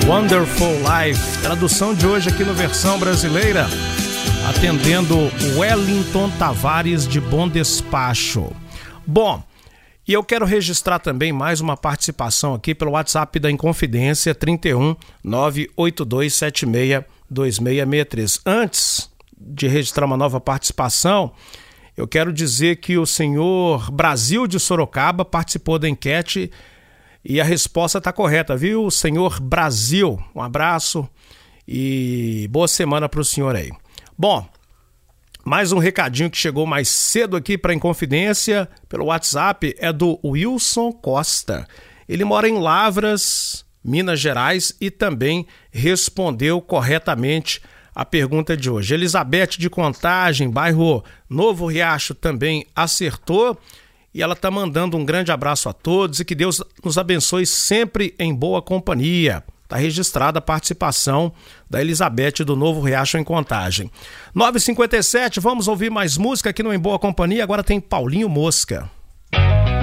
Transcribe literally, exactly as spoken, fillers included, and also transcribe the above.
Wonderful Life, tradução de hoje aqui no Versão Brasileira, atendendo Wellington Tavares de Bom Despacho. Bom, e eu quero registrar também mais uma participação aqui pelo WhatsApp da Inconfidência, trinta e um, nove oito dois sete seis, dois seis seis três. Antes de registrar uma nova participação, eu quero dizer que o senhor Brasil de Sorocaba participou da enquete e a resposta está correta, viu, senhor Brasil? Um abraço e boa semana para o senhor aí. Bom, mais um recadinho que chegou mais cedo aqui para a Inconfidência pelo WhatsApp é do Wilson Costa. Ele mora em Lavras, Minas Gerais, e também respondeu corretamente a pergunta de hoje. Elizabeth de Contagem, bairro Novo Riacho, também acertou. E ela está mandando um grande abraço a todos e que Deus nos abençoe sempre em boa companhia. Está registrada a participação da Elizabeth do Novo Riacho em Contagem. nove e cinquenta e sete, vamos ouvir mais música aqui no Em Boa Companhia. Agora tem Paulinho Mosca.